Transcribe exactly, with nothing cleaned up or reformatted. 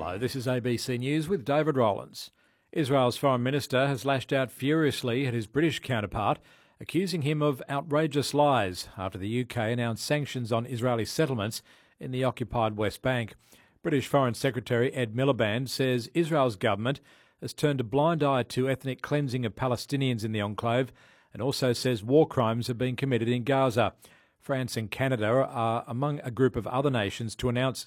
Hello, this is A B C News with David Rowlands. Israel's Foreign Minister has lashed out furiously at his British counterpart, accusing him of outrageous lies after the U K announced sanctions on Israeli settlements in the occupied West Bank. British Foreign Secretary Ed Miliband says Israel's government has turned a blind eye to ethnic cleansing of Palestinians in the enclave and also says war crimes have been committed in Gaza. France and Canada are among a group of other nations to announce